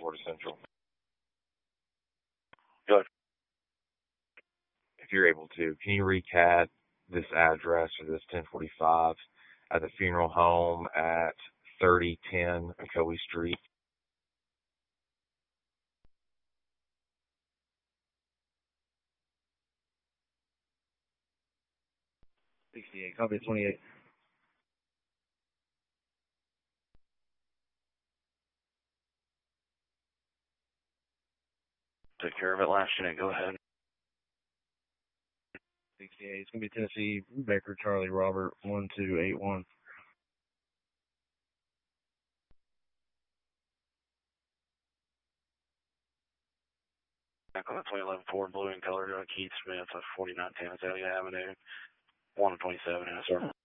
Florida Central. Good. If you're able to, can you recap this address for this 1045 at the funeral home at 3010 Ocoee Street? Copy 28. Take care of it. Last unit, go ahead. 68. It's going to be Tennessee, Baker, Charlie, Robert, 1281. Back on the 2011 Ford, blue in color, Keith Smith of 4910 Azalea Avenue, 127, yes, sir.